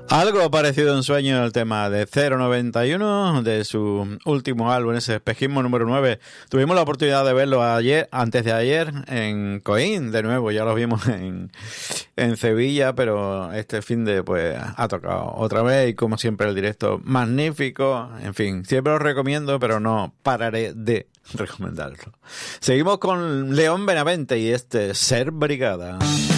Algo parecido a un sueño el tema de 091 de su último álbum, ese Espejismo número 9. Tuvimos la oportunidad de verlo antes de ayer en Coín, de nuevo, ya lo vimos en Sevilla, pero este fin de pues ha tocado otra vez y como siempre el directo magnífico. En fin, siempre lo recomiendo, pero no pararé de recomendarlo. Seguimos con León Benavente y este Ser Brigada.